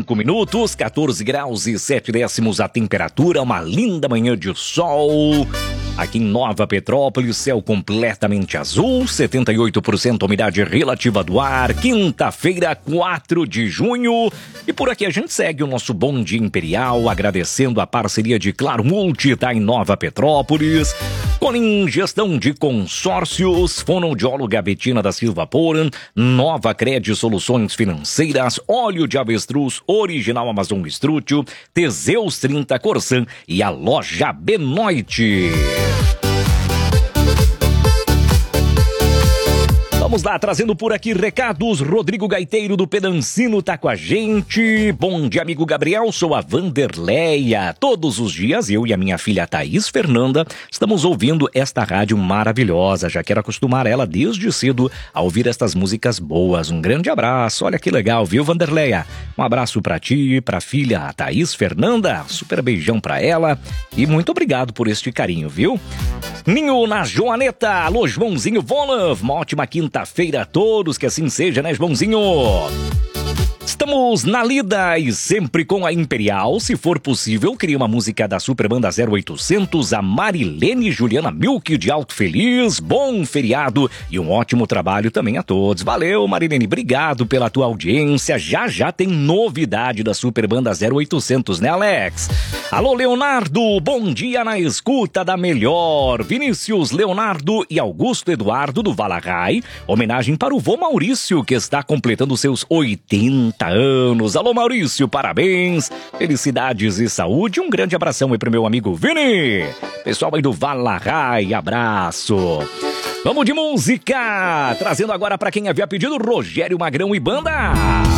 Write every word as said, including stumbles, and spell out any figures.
cinco minutos, quatorze graus e sete décimos a temperatura, uma linda manhã de sol. Aqui em Nova Petrópolis, céu completamente azul, setenta e oito por cento umidade relativa do ar, quinta-feira, quatro de junho. E por aqui a gente segue o nosso Bom Dia Imperial, agradecendo a parceria de Claro Multi, tá em Nova Petrópolis. Conin Gestão de Consórcios, fonoaudióloga Betina da Silva Poran, Nova Cred Soluções Financeiras, óleo de avestruz original Amazon Estrútil, Teseus trinta Corsan e a loja Benoit. Vamos lá, trazendo por aqui recados. Rodrigo Gaiteiro do Pedancino tá com a gente. Bom dia, amigo Gabriel, sou a Vanderleia. Todos os dias, eu e a minha filha Thaís Fernanda estamos ouvindo esta rádio maravilhosa. Já quero acostumar ela desde cedo a ouvir estas músicas boas. Um grande abraço, olha que legal, viu, Vanderleia? Um abraço pra ti, pra filha Thaís Fernanda, super beijão pra ela e muito obrigado por este carinho, viu? Ninho na Joaneta, alô Joãozinho Volov, uma ótima quinta-feira a todos, que assim seja, né, Joãozinho? Estamos na lida e sempre com a Imperial. Se for possível, crie uma música da Superbanda zero oitocentos, a Marilene Juliana Milk de Alto Feliz. Bom feriado e um ótimo trabalho também a todos. Valeu, Marilene, obrigado pela tua audiência. Já já tem novidade da Superbanda zero oitocentos, né, Alex? Alô, Leonardo, bom dia na escuta da melhor. Vinícius, Leonardo e Augusto Eduardo do Valarai. Homenagem para o vô Maurício, que está completando seus oitenta anos. Alô, Maurício, parabéns, felicidades e saúde. Um grande abração aí pro meu amigo Vini. Pessoal aí do Valarai, abraço. Vamos de música, trazendo agora para quem havia pedido Rogério Magrão e Banda.